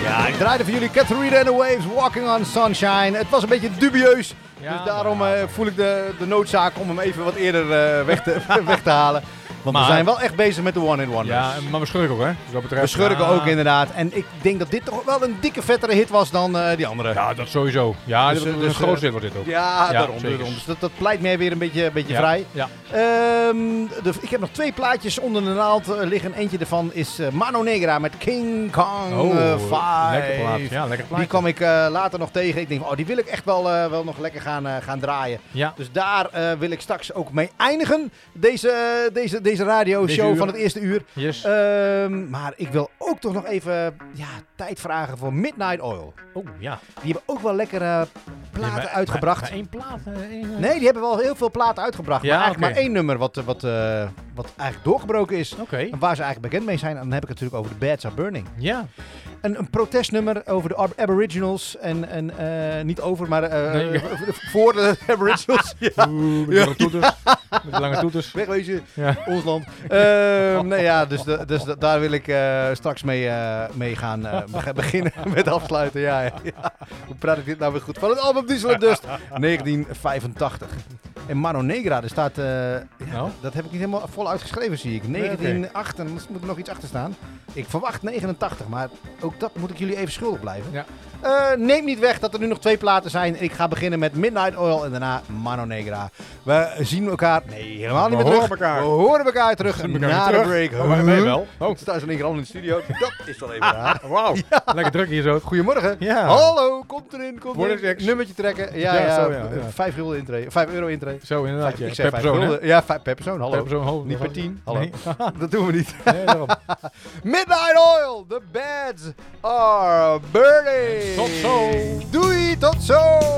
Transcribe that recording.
Ja, ik draaide voor jullie Catharina and the Waves, Walking on Sunshine. Het was een beetje dubieus, Ja, dus daarom voel ik de noodzaak om hem even wat eerder weg te halen. Want we zijn wel echt bezig met de one-in-one. Ja, maar we schurken ook, hè? Dus dat betreft, we schurken ook inderdaad. En ik denk dat dit toch wel een dikke vettere hit was dan die andere. Ja, dat sowieso. Ja, Dus, een dus, groot hit wordt dit ook. Ja, daarom. zeker. Dus dat pleit mij weer een beetje vrij. Ja. Ik heb nog 2 plaatjes onder de naald liggen. Eentje ervan is Mano Negra met King Kong 5. Lekker plaat. Ja, lekker plaat. Die kwam ik later nog tegen. Ik denk, die wil ik echt wel nog lekker gaan draaien. Ja. Dus daar wil ik straks ook mee eindigen. Deze radioshow van het eerste uur. Yes. Maar ik wil ook toch nog even tijd vragen voor Midnight Oil. Oh, ja. Die hebben ook wel lekkere platen uitgebracht. Maar 1 plaat? Nee, die hebben wel heel veel platen uitgebracht. Ja, maar eigenlijk oké. maar 1 nummer wat eigenlijk doorgebroken is. Oké. En waar ze eigenlijk bekend mee zijn. En dan heb ik het natuurlijk over The Beds Are Burning. Ja. Een protestnummer over de Aboriginals. En niet over, maar voor de Aboriginals. Ja. Met de lange toeters. Met de lange toeters. Wegwezen, Ja. ons land. Dus daar wil ik straks mee gaan beginnen met afsluiten. Ja. Hoe praat ik dit nou weer goed? Van het album Diesel and Dust, 1985. En Mano Negra, er staat... Dat heb ik niet helemaal vol uitgeschreven, zie ik. 1908, en er moet er nog iets achter staan. Ik verwacht 89, maar ook dat moet ik jullie even schuldig blijven. Ja. Neem niet weg dat er nu nog 2 platen zijn. Ik ga beginnen met Midnight Oil en daarna Mano Negra. We zien elkaar... Nee, helemaal niet meer terug. We horen elkaar terug na de break. Ben je wel? Oh, staan ze in één keer allemaal in de studio. Dat is wel even raar. Wauw. Lekker druk hier zo. Goedemorgen. Ja. Hallo, komt erin. Worden ze ex- Nummertje trekken. Ja, zo, ja. 5 gulden intree. 5 euro intree. Zo, inderdaad. Ik zeg 5 gulden. Ja, per persoon. Hallo. Per persoon, Niet per 10. Hallo. Nee. Dat doen we niet. Nee, daarom. Midnight Oil. The Beds Are Burning. Tot zo. Doei.